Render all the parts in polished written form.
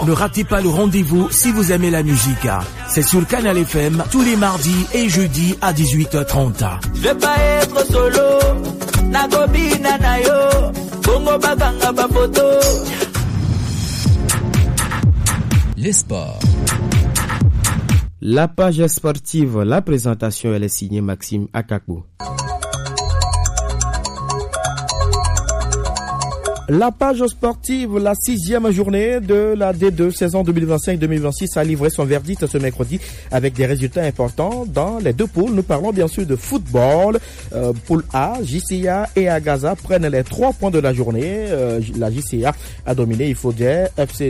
Ne ratez pas le rendez-vous si vous aimez la musique. C'est sur Canal FM tous les mardis et jeudis à 18h30. Je vais pas être solo. Nagobi nanayo. Bongo baganga ba photo. Les sports. La page sportive, la présentation, elle est signée Maxime Akakbo. La page sportive, la 6e journée de la D2 saison 2025-2026 a livré son verdict ce mercredi avec des résultats importants dans les deux poules. Nous parlons bien sûr de football. Poule A, JCA et Agaza prennent les 3 points de la journée. La JCA a dominé Ifodé FC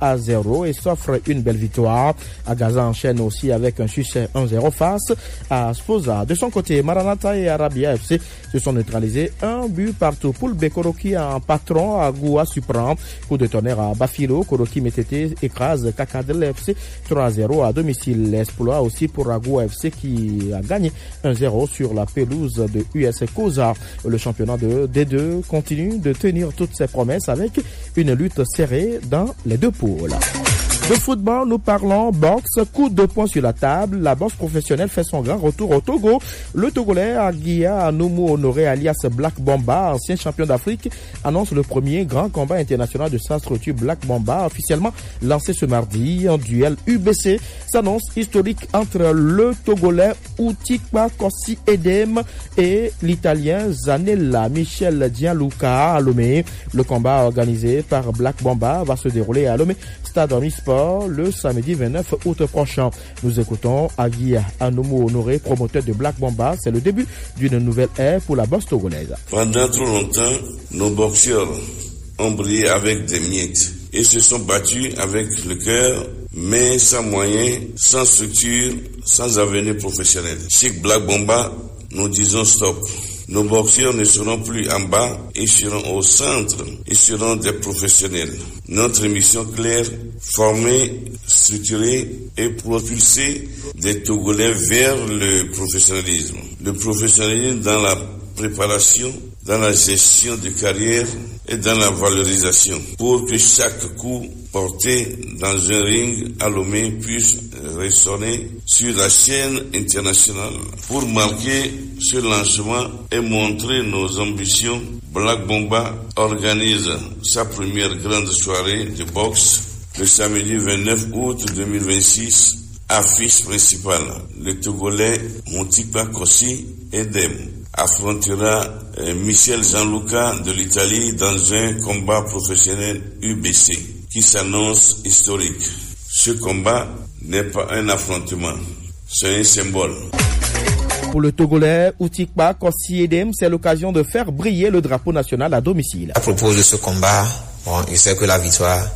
2-0 et s'offre une belle victoire. Agaza enchaîne aussi avec un succès 1-0 face à Sposa. De son côté, Maranatha et Arabia FC se sont neutralisés 1 but partout. Poule B, Koroki en patron à Goua Supran. Coup de tonnerre à Bafilo. Koroki Métété écrase Kakadel FC 3-0 à domicile. Exploit aussi pour Agoua FC qui a gagné 1-0 sur la pelouse de US Koza. Le championnat de D2 continue de tenir toutes ses promesses avec une lutte serrée dans les deux poules. De football, nous parlons boxe, coup de poing sur la table. La boxe professionnelle fait son grand retour au Togo. Le Togolais Aguia Anoumou Honoré alias Black Bomba, ancien champion d'Afrique, annonce le premier grand combat international de sa structure Black Bomba, officiellement lancé ce mardi. Un duel UBC s'annonce historique entre le Togolais Outikpa Kossi Edem et l'Italien Zanella Michel Gianluca à Lomé. Le combat organisé par Black Bomba va se dérouler à Lomé, Stade Omnisport, le samedi 29 août prochain. Nous écoutons Aguia Anoumou Honoré, promoteur de Black Bomba. C'est le début d'une nouvelle ère pour la boxe togolaise. Pendant trop longtemps, nos boxeurs ont brillé avec des miettes et se sont battus avec le cœur, mais sans moyens, sans structure, sans avenir professionnel. Chez Black Bomba, nous disons stop. Nos boxeurs ne seront plus en bas, ils seront au centre, ils seront des professionnels. Notre mission claire, former, structurer et propulser des Togolais vers le professionnalisme. Le professionnalisme dans la préparation, dans la gestion de carrière et dans la valorisation, pour que chaque coup porté dans un ring à Lomé puisse résonner sur la scène internationale. Pour marquer ce lancement et montrer nos ambitions, Black Bomba organise sa première grande soirée de boxe le samedi 29 août 2026. Affiche principale, le Togolais Outikpa Kossi Edem affrontera Michel Gianluca de l'Italie dans un combat professionnel UBC qui s'annonce historique. Ce combat n'est pas un affrontement, c'est un symbole. Pour le Togolais Outikpa Kossi Edem, c'est l'occasion de faire briller le drapeau national à domicile. À propos de ce combat, il sait que la victoire